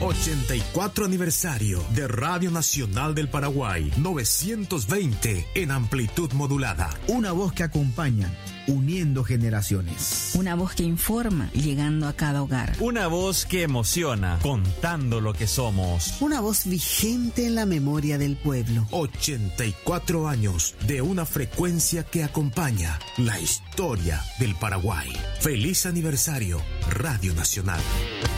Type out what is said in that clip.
84 aniversario de Radio Nacional del Paraguay, 920 en amplitud modulada. Una voz que acompaña, uniendo generaciones. Una voz que informa, llegando a cada hogar. Una voz que emociona, contando lo que somos. Una voz vigente en la memoria del pueblo. 84 años de una frecuencia que acompaña la historia del Paraguay. Feliz aniversario, Radio Nacional.